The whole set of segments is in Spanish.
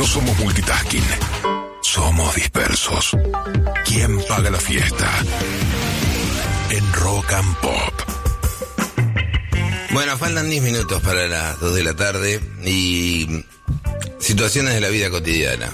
No somos multitasking. Somos dispersos. ¿Quién paga la fiesta? En Rock and Pop. Bueno, faltan 10 minutos para las 2 de la tarde y situaciones de la vida cotidiana.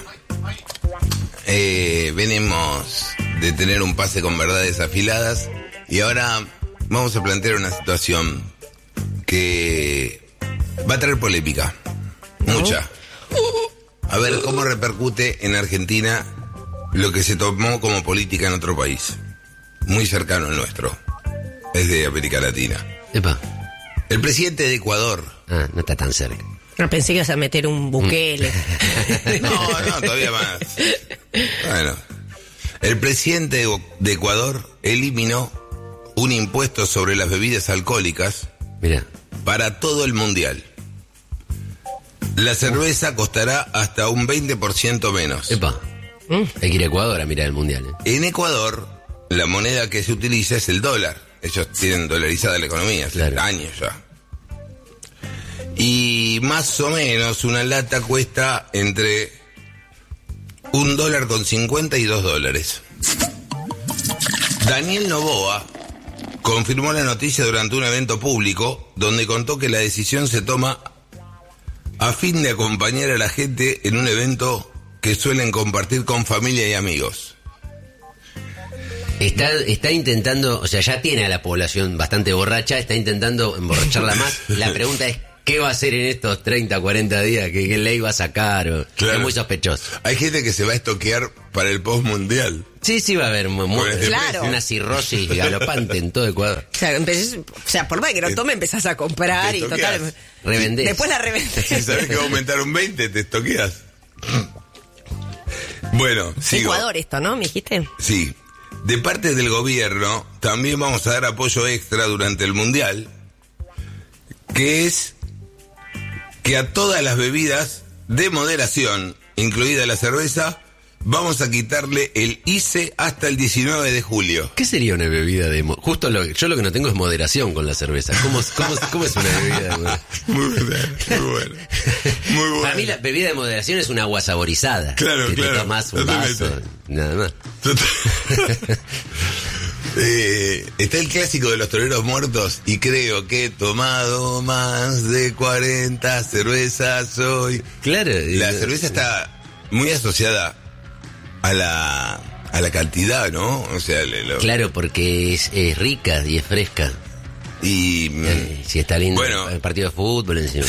Venimos de tener un pase con verdades afiladas y ahora vamos a plantear una situación que va a traer polémica. Mucha. A ver cómo repercute en Argentina lo que se tomó como política en otro país. Muy cercano al nuestro. Es de América Latina. Epa. El presidente de Ecuador. Ah, no está tan cerca. No, pensé que ibas a meter un Bukele. No, todavía más. Bueno. El presidente de Ecuador eliminó un impuesto sobre las bebidas alcohólicas. Mira. Para todo el mundial. La cerveza costará hasta un 20% menos. Epa. Hay que ir a Ecuador a mirar el mundial. En Ecuador, la moneda que se utiliza es el dólar. Ellos tienen dolarizada la economía hace años ya. Y más o menos una lata cuesta entre $1.50 y $2. Daniel Noboa confirmó la noticia durante un evento público donde contó que la decisión se toma a fin de acompañar a la gente en un evento que suelen compartir con familia y amigos. Está intentando, o sea, ya tiene a la población bastante borracha, está intentando emborracharla más. La pregunta es, ¿qué va a hacer en estos 30, 40 días? ¿Qué ley va a sacar? Claro. Es muy sospechoso. Hay gente que se va a estoquear para el post-mundial. Sí, va a haber una cirrosis galopante en todo Ecuador. O sea, por más que no tome, empezás a comprar y total... Revendés. Después la revendés. Si sabés que va a aumentar un 20, te estoqueas. Bueno, sigo. Ecuador esto, ¿no? ¿Me dijiste? Sí. De parte del gobierno, también vamos a dar apoyo extra durante el mundial, que es que a todas las bebidas de moderación, incluida la cerveza, vamos a quitarle el ICE hasta el 19 de julio. ¿Qué sería una bebida de justo yo lo que no tengo es moderación con la cerveza. ¿Cómo es una bebida de moderación? Muy bueno. Para mí la bebida de moderación es un agua saborizada. Claro. Te tomás un vaso, nada más. Está el clásico de los toreros muertos y creo que he tomado más de 40 cervezas hoy. Claro. La cerveza está muy asociada a la cantidad, ¿no? O sea, claro, porque es rica y es fresca. Y si está lindo bueno, el partido de fútbol encima.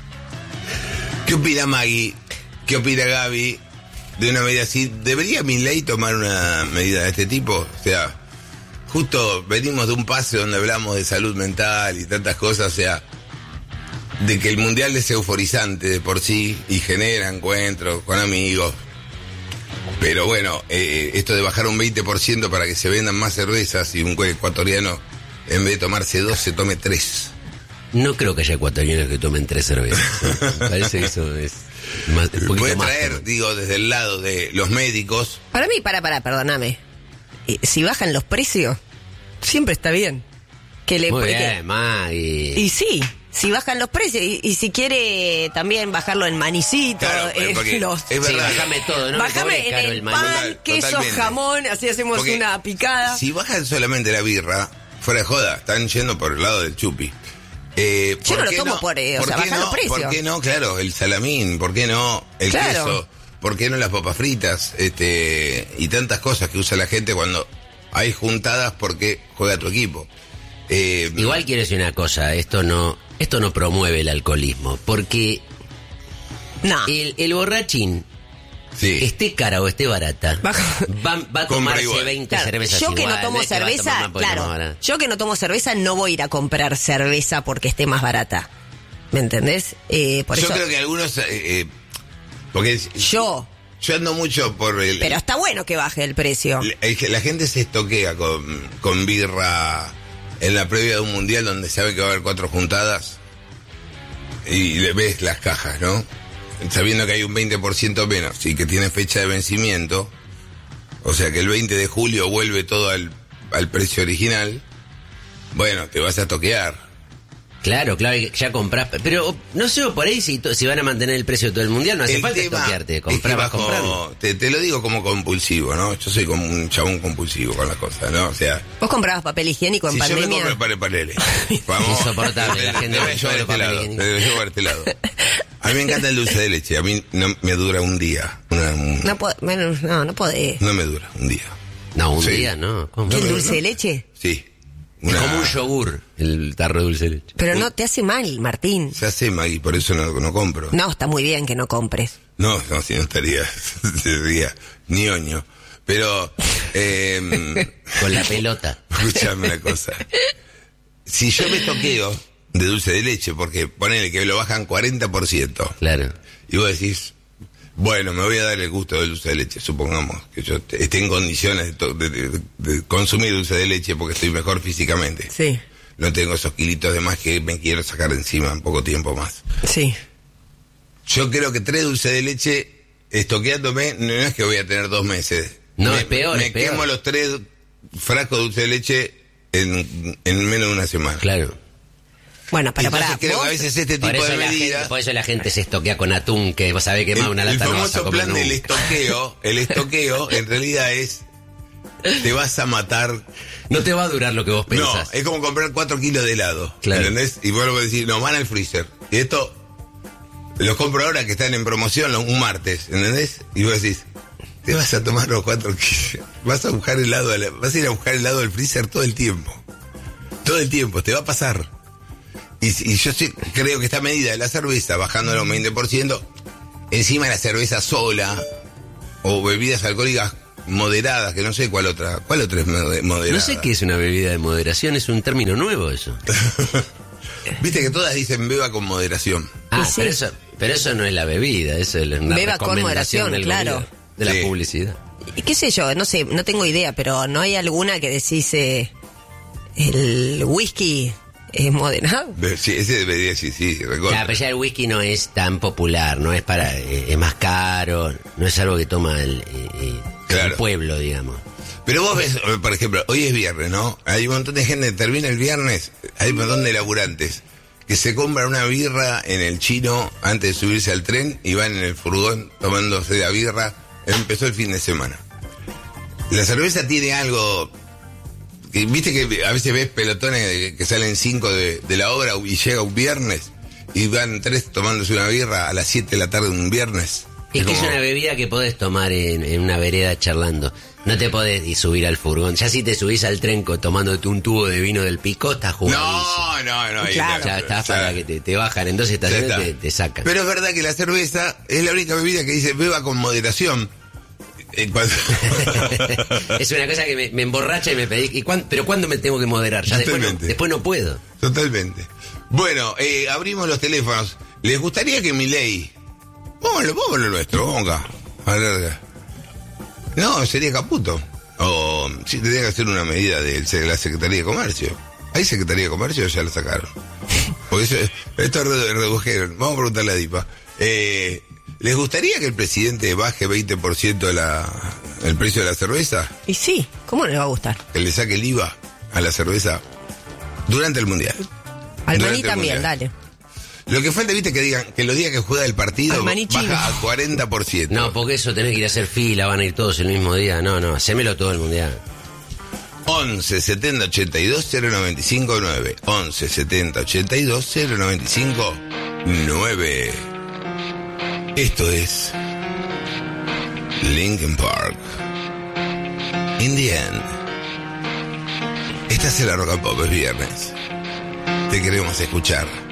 ¿Qué opina Maggie? ¿Qué opina Gaby de una medida así? ¿Debería Milei tomar una medida de este tipo? O sea, justo venimos de un pase donde hablamos de salud mental y tantas cosas, o sea, de que el mundial es euforizante de por sí y genera encuentros con amigos. Pero bueno, esto de bajar un 20% para que se vendan más cervezas y un ecuatoriano, en vez de tomarse 2, se tome 3. No creo que haya ecuatorianos que tomen 3 cervezas. Me parece que eso es más, un puede más traer, más. Digo, desde el lado de los médicos. Para mí, perdóname. Si bajan los precios, siempre está bien. Muy bien, Maggie. Y sí. Si bajan los precios y si quiere también bajarlo en manicito, claro, es verdad. Sí, bajame todo, ¿no? Bajame en el pan, queso, totalmente. Jamón, así hacemos porque una picada. Si bajan solamente la birra, fuera de joda, están yendo por el lado del chupi. Yo no lo tomo por o sea, bajan los precios. ¿Por qué no? Claro, el salamín, ¿por qué no? El queso, ¿por qué no las papas fritas? Y tantas cosas que usa la gente cuando hay juntadas porque juega tu equipo. Igual quiero decir una cosa, esto no promueve el alcoholismo, porque el borrachín, esté cara o esté barata, va a tomarse 20 cervezas yo igual. Que no tomo cerveza, yo que no tomo cerveza no voy a ir a comprar cerveza porque esté más barata. ¿Me entendés? Por yo eso, creo que algunos... porque yo ando mucho por el... Pero está bueno que baje el precio. La gente se estoquea con birra en la previa de un mundial donde sabe que va a haber 4 juntadas y le ves las cajas, ¿no? Sabiendo que hay un 20% menos y que tiene fecha de vencimiento, o sea que el 20 de julio vuelve todo al precio original, bueno, te vas a toquear. Claro, ya comprás. Pero no sé por ahí si van a mantener el precio de todo el mundial, no hace falta estoquearte. Vas comprando. Te lo digo como compulsivo, ¿no? Yo soy como un chabón compulsivo con las cosas, ¿no? O sea. ¿Vos comprabas papel higiénico en pandemia? Yo me compro papeles. Insoportable, la gente me lleva a este lado. A mí me encanta el dulce de leche. A mí no me dura un día. No podés. No me dura un día. No, un día no. ¿Qué, el dulce de leche? Sí. Es como un yogur, el tarro de dulce de leche. Pero no te hace mal, Martín. Se hace mal y por eso no compro. No, está muy bien que no compres. No, si no estaría ñoño. Pero... con la pelota. Escuchame una cosa. Si yo me toqueo de dulce de leche, porque ponele que lo bajan 40%. Claro. Y vos decís... Bueno, me voy a dar el gusto del dulce de leche, supongamos que yo esté en condiciones de consumir dulce de leche porque estoy mejor físicamente. Sí. No tengo esos kilitos de más que me quiero sacar encima en poco tiempo más. Sí. Yo creo que 3 dulces de leche, estoqueándome, no es que voy a tener 2 meses. No, es peor. Me quemo los 3 frascos de dulce de leche en menos de una semana. Claro. Bueno, para creo que a veces este tipo de medidas... Por eso la gente se estoquea con atún, que vos sabés que más una lata no vas a comer. El famoso plan del estoqueo, en realidad es... Te vas a matar... No te va a durar lo que vos pensás. No, es como comprar 4 kilos de helado, claro. ¿Entendés? Y vuelvo a decir, no, van al freezer. Y esto... Los compro ahora que están en promoción un martes, ¿entendés? Y vos decís... Te vas a tomar los 4 kilos... Vas a buscar helado... Vas a ir a buscar helado del freezer todo el tiempo. Todo el tiempo, te va a pasar... Y yo creo que esta medida de la cerveza, bajándolo un 20%, encima de la cerveza sola, o bebidas alcohólicas moderadas, que no sé cuál otra es moderada. No sé qué es una bebida de moderación, es un término nuevo eso. Viste que todas dicen beba con moderación. Sí. pero eso no es la bebida, eso es una beba con moderación, claro. De la publicidad. Y qué sé yo, no sé, no tengo idea, pero ¿no hay alguna que decís el whisky... ¿Es moderado? Sí, ese debería decir, sí, recuerdo. Claro, pero ya el whisky no es tan popular, no es es más caro, no es algo que toma el pueblo, digamos. Pero vos ves, por ejemplo, hoy es viernes, ¿no? Hay un montón de gente, termina el viernes, hay un montón de laburantes que se compran una birra en el chino antes de subirse al tren y van en el furgón tomándose la birra. Empezó el fin de semana. La cerveza tiene algo... Viste que a veces ves pelotones que salen 5 de la obra y llega un viernes y van 3 tomándose una birra a las 7 de la tarde un viernes. Es que es una bebida que podés tomar en una vereda charlando. No te podés subir al furgón. Ya si te subís al tren tomándote un tubo de vino del Pico, estás jugadísimo. No. Claro. Ya estás para que te bajan en 2 estaciones, te sacan. Pero es verdad que la cerveza es la única bebida que dice beba con moderación. Es una cosa que me emborracha y me pedí. ¿Pero cuándo me tengo que moderar? Ya después no puedo. Totalmente. Bueno, abrimos los teléfonos. ¿Les gustaría que Milei... Vámonos lo nuestro, vamos acá. No, sería Caputo. O sí, tendría que hacer una medida de la Secretaría de Comercio. ¿Hay Secretaría de Comercio o ya la sacaron? Porque esto redujeron. Vamos a preguntarle a Dipa. ¿Les gustaría que el presidente baje 20% el precio de la cerveza? Y sí, ¿cómo no le va a gustar? Que le saque el IVA a la cerveza durante el Mundial. Al maní también, dale. Lo que falta, viste, que digan que los días que juega el partido baja al 40%. No, porque eso tenés que ir a hacer fila, van a ir todos el mismo día. No, hacémelo todo el Mundial. 11 70 82 095 9. 11 70 82 095 9. Esto es Linkin Park. In the End. Estás en la Rock and Pop, es viernes. Te queremos escuchar.